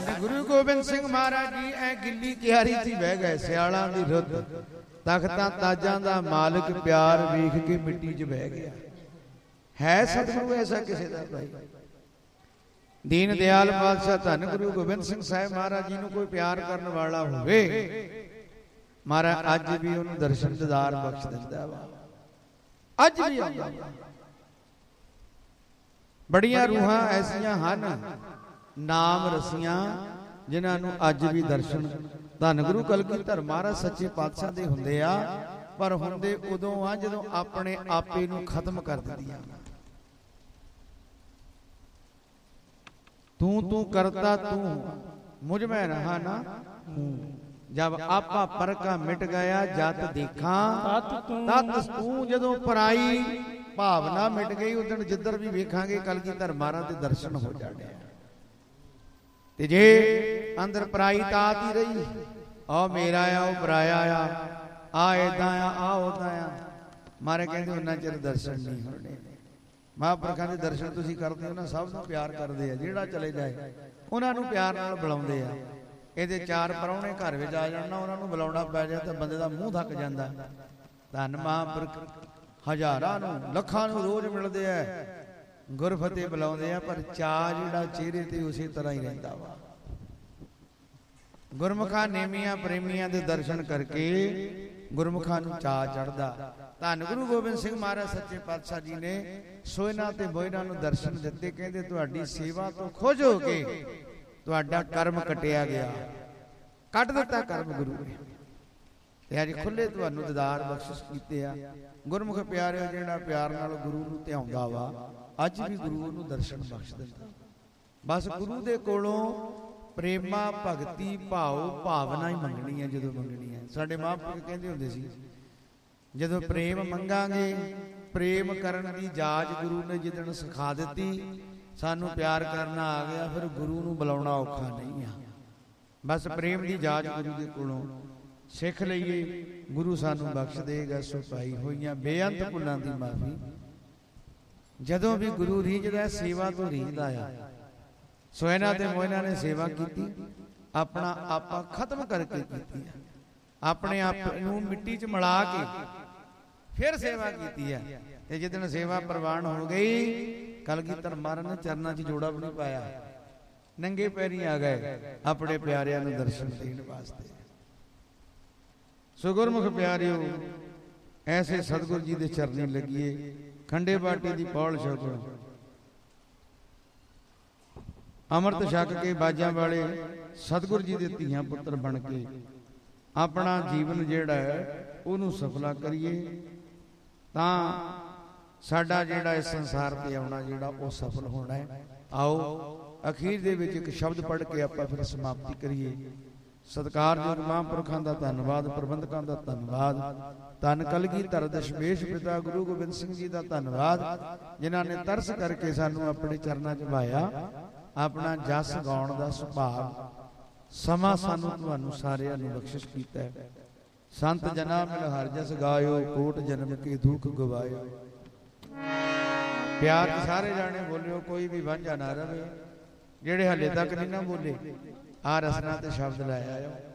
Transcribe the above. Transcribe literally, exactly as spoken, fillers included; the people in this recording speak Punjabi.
ਧੰਨ ਗੁਰੂ ਗੋਬਿੰਦ ਸਿੰਘ ਮਹਾਰਾਜ ਜੀ ਐ ਗਿੱਲੀ ਕਿਆਰੀ 'ਚ ਬਹਿ ਗਏ, ਸਿਆਲਾਂ ਦੀ ਰੁੱਤ, ਤਖਤਾਂ ਤਾਜਾਂ ਦਾ ਮਾਲਕ ਪਿਆਰ ਵੇਖ ਕੇ ਮਿੱਟੀ 'ਚ ਬਹਿ ਗਿਆ। ਹੈ ਸਤਿਗੁਰੂ ਐਸਾ ਕਿਸੇ ਦਾ ਭਾਈ? ਦੀਨ ਦਿਆਲ ਪਾਤਸ਼ਾਹ ਧੰਨ ਗੁਰੂ ਗੋਬਿੰਦ ਸਿੰਘ ਸਾਹਿਬ ਮਹਾਰਾਜ ਜੀ ਨੂੰ ਕੋਈ ਪਿਆਰ ਕਰਨ ਵਾਲਾ ਹੋਵੇ, ਮਹਾਰਾਜ ਅੱਜ ਵੀ ਉਹਨੂੰ ਦਰਸ਼ਨ ਦੀਦਾਰ ਬਖਸ਼ ਦਿੰਦਾ ਵਾ। ਅੱਜ ਵੀ ਆਉਂਦਾ। ਬੜੀਆਂ ਰੂਹਾਂ ਐਸੀਆਂ ਹਨ ਨਾਮ ਰਸੀਆਂ ਜਿਨ੍ਹਾਂ ਨੂੰ ਅੱਜ ਵੀ ਦਰਸ਼ਨ ਧੰਨ ਗੁਰੂ ਕਲਗੀਧਰ ਮਹਾਰਾਜ ਸੱਚੇ ਪਾਤਸ਼ਾਹ ਦੇ ਹੁੰਦੇ ਆ, ਪਰ ਹੁੰਦੇ ਉਦੋਂ ਆ ਜਦੋਂ ਆਪਣੇ ਆਪੇ ਨੂੰ ਖਤਮ ਕਰ ਦਿੰਦੀਆਂ। ਤੂੰ ਤੂੰ ਕਰਤਾ ਤੂੰ ਮੁਝ ਮੈਂ ਰਹਾ ਨਾ ਹੂੰ, ਜਬ ਆਪਾ ਪਰ ਕਾ ਮਿਟ ਗਿਆ ਜਤ ਦੇਖਾਂ ਤਤ ਤੂੰ। ਜਦੋਂ ਪਰਾਈ ਭਾਵਨਾ ਮਿਟ ਗਈ ਉਦੋਂ ਜਿੱਧਰ ਵੀ ਵੇਖਾਂਗੇ ਕਲਗੀਧਰ ਮਹਾਰਾਜ ਦੇ ਦਰਸ਼ਨ ਹੋ ਜਾਣੇ। ਤੇ ਜੇ ਅੰਦਰ ਪਰਾਈ ਤਾਤ ਹੀ ਰਹੀ, ਆ ਮੇਰਾ ਆ ਉਹ ਪਰਾਇਆ ਆ, ਆ ਏਦਾਂ ਆ ਆ ਉਦਾਂ ਆ, ਮਹਾਰਾਜ ਕਹਿੰਦੇ ਉਹਨਾਂ ਚਿਰ ਦਰਸ਼ਨ ਨਹੀਂ ਹੋਣੇ। ਮਹਾਂਪੁਰਖਾਂ ਦੇ ਦਰਸ਼ਨ ਤੁਸੀਂ ਕਰਦੇ ਹੋ ਨਾ, ਸਭ ਨੂੰ ਪਿਆਰ ਕਰਦੇ ਆ, ਜਿਹੜਾ ਚਲੇ ਜਾਏ ਉਹਨਾਂ ਨੂੰ ਪਿਆਰ ਨਾਲ ਬੁਲਾਉਂਦੇ ਆ। ਇਹਦੇ ਚਾਰ ਪ੍ਰਾਹੁਣੇ ਘਰ ਵਿੱਚ ਆ ਜਾਣ ਨਾ, ਉਹਨਾਂ ਨੂੰ ਬੁਲਾਉਣਾ ਪੈ ਜਾਏ ਤਾਂ ਬੰਦੇ ਦਾ ਮੂੰਹ ਥੱਕ ਜਾਂਦਾ। ਧੰਨ ਮਹਾਂਪੁਰਖ ਹਜ਼ਾਰਾਂ ਨੂੰ ਲੱਖਾਂ ਨੂੰ ਰੋਜ਼ ਮਿਲਦੇ ਆ, ਗੁਰਫਤਿਹ ਬੁਲਾਉਂਦੇ ਆ, ਪਰ ਚਾਅ ਜਿਹੜਾ ਚਿਹਰੇ ਤੇ ਉਸੇ ਤਰ੍ਹਾਂ ਹੀ ਰਹਿੰਦਾ ਵਾ। ਗੁਰਮੁਖਾਂ ਨੇਮੀਆਂ ਪ੍ਰੇਮੀਆਂ ਦੇ ਦਰਸ਼ਨ ਕਰਕੇ ਗੁਰਮੁਖਾਂ ਨੂੰ ਚਾਅ ਚੜ੍ਹਦਾ। ਧੰਨ ਗੁਰੂ ਗੋਬਿੰਦ ਸਿੰਘ ਮਹਾਰਾਜ ਸੱਚੇ ਪਾਤਸ਼ਾਹ ਜੀ ਨੇ ਸੋਇਨਾ ਤੇ ਮੋਇਨਾ ਨੂੰ ਦਰਸ਼ਨ ਦਿੱਤੇ। ਕਹਿੰਦੇ ਤੁਹਾਡੀ ਸੇਵਾ ਤੋਂ ਖੁਸ਼ ਹੋ ਕੇ ਤੁਹਾਡਾ ਕਰਮ ਕੱਟਿਆ ਗਿਆ, ਕੱਟ ਦਿੱਤਾ ਕਰਮ ਗੁਰੂ ਨੇ, ਤੇ ਅੱਜ ਖੁੱਲੇ ਤੁਹਾਨੂੰ ਦੀਦਾਰ ਬਖਸ਼ਿਸ਼ ਕੀਤੇ ਆ। ਗੁਰਮੁਖ ਪਿਆਰਿਓ, ਜਿਹੜਾ ਪਿਆਰ ਨਾਲ ਗੁਰੂ ਨੂੰ ਧਿਆਉਂਦਾ ਵਾ ਅੱਜ ਵੀ ਗੁਰੂ ਨੂੰ ਦਰਸ਼ਨ ਬਖਸ਼ ਦਿੰਦਾ। ਬਸ ਗੁਰੂ ਦੇ ਕੋਲੋਂ ਪ੍ਰੇਮਾ ਭਗਤੀ ਭਾਵ ਭਾਵਨਾ ਹੀ ਮੰਗਣੀ ਹੈ। ਜਦੋਂ ਮੰਗਣੀ ਹੈ, ਸਾਡੇ ਮਹਾਂਪੁਰਖ ਕਹਿੰਦੇ ਹੁੰਦੇ ਸੀ, ਜਦੋਂ ਪ੍ਰੇਮ ਮੰਗਾਂਗੇ, ਪ੍ਰੇਮ ਕਰਨ ਦੀ ਜਾਚ ਗੁਰੂ ਨੇ ਜਿੱਦਣ ਸਿਖਾ ਦਿੱਤੀ, ਸਾਨੂੰ ਪਿਆਰ ਕਰਨਾ ਆ ਗਿਆ, ਫਿਰ ਗੁਰੂ ਨੂੰ ਬੁਲਾਉਣਾ ਔਖਾ ਨਹੀਂ ਆ। ਬਸ ਪ੍ਰੇਮ ਦੀ ਜਾਚ ਗੁਰੂ ਦੇ ਕੋਲੋਂ ਸਿੱਖ ਲਈਏ, ਗੁਰੂ ਸਾਨੂੰ ਬਖਸ਼ ਦੇਗਾ। ਸੋ ਪਾਈ ਹੋਈਆਂ ਬੇਅੰਤ ਭੁੱਲਾਂ ਦੀ ਮਾਫੀ। ਜਦੋਂ ਵੀ ਗੁਰੂ ਰੀਝਦਾ, ਸੇਵਾ ਤੋਂ ਰੀਝਦਾ ਆ। ਸੋਇਨਾ ਤੇ ਮੋਇਨਾ ਨੇ ਸੇਵਾ ਕੀਤੀ, ਆਪਣਾ ਆਪਾ ਖਤਮ ਕਰਕੇ ਕੀਤੀ ਆ, ਆਪਣੇ ਆਪ ਨੂੰ ਮਿੱਟੀ 'ਚ ਮਿਲਾ ਕੇ ਫਿਰ ਸੇਵਾ ਕੀਤੀ ਆ। ਤੇ ਜਿੱਦਣ ਸੇਵਾ ਪ੍ਰਵਾਨ ਹੋ ਗਈ, ਕਲਗੀਧਰ ਮਹਾਰਾਜ ਨੇ ਚਰਨਾਂ 'ਚ ਜੋੜਾ ਵੀ ਨਹੀਂ ਪਾਇਆ, ਨੰਗੇ ਪੈਰੀਂ ਆ ਗਏ ਆਪਣੇ ਪਿਆਰਿਆਂ ਨੂੰ ਦਰਸ਼ਨ ਦੇਣ ਵਾਸਤੇ। ਸੋ ਗੁਰਮੁਖ ਪਿਆਰਿਓ, ਐਸੇ ਸਤਿਗੁਰੂ ਜੀ ਦੇ ਚਰਨੀ ਲੱਗੀਏ, ਖੰਡੇ ਬਾਟੇ ਦੀ ਪੌਲ ਛਕੋ, ਅੰਮ੍ਰਿਤ ਛਕ ਕੇ ਬਾਜਾਂ ਵਾਲੇ ਸਤਿਗੁਰੂ ਜੀ ਦੇ ਧੀਆਂ ਪੁੱਤਰ ਬਣ ਕੇ ਆਪਣਾ ਜੀਵਨ ਜਿਹੜਾ ਹੈ ਉਹਨੂੰ ਸਫਲਾ ਕਰੀਏ, ਤਾਂ ਸਾਡਾ ਜਿਹੜਾ ਇਸ ਸੰਸਾਰ ਤੇ ਆਉਣਾ ਜਿਹੜਾ ਉਹ ਸਫਲ ਹੋਣਾ ਹੈ। ਆਓ ਅਖੀਰ ਦੇ ਵਿੱਚ ਇੱਕ ਸ਼ਬਦ ਪੜ੍ਹ ਕੇ ਆਪਾਂ ਫਿਰ ਸਮਾਪਤੀ ਕਰੀਏ। ਸਤਿਕਾਰਯੋਗ ਮਹਾਂਪੁਰਖਾਂ ਦਾ ਧੰਨਵਾਦ, ਪ੍ਰਬੰਧਕਾਂ ਦਾ ਧੰਨਵਾਦ, ਧੰਨ ਕਲਗੀਧਰ ਦਸ਼ਮੇਸ਼ ਪਿਤਾ ਗੁਰੂ ਗੋਬਿੰਦ ਸਿੰਘ ਜੀ ਦਾ ਧੰਨਵਾਦ, ਜਿਨ੍ਹਾਂ ਨੇ ਤਰਸ ਕਰਕੇ ਸਾਨੂੰ ਆਪਣੇ ਚਰਨਾਂ 'ਚ ਭਾਇਆ, ਆਪਣਾ ਜਸ ਗਾਉਣ ਦਾ ਸੁਭਾਗ ਸਮਾਂ ਸਾਨੂੰ ਤੁਹਾਨੂੰ ਸਾਰਿਆਂ ਨੂੰ ਬਖਸ਼ਿਸ਼ ਕੀਤਾ ਹੈ। ਸੰਤ ਜਨਾ ਮਿਲ ਹਰ ਜਸ ਗਾਇਓ, ਕੋਟ ਜਨਮ ਕੇ ਦੁੱਖ ਗਵਾਇਓ। ਪਿਆਰ ਸਾਰੇ ਜਾਣੇ ਬੋਲਿਓ, ਕੋਈ ਵੀ ਵਾਂਝਾ ਨਾ ਰਵੇ। ਜਿਹੜੇ ਹਲੇ ਤੱਕ ਨਹੀਂ ਨਾ ਬੋਲੇ, ਆ ਰਸਨਾ ਤੇ ਸ਼ਬਦ ਲੈ ਆਇਓ।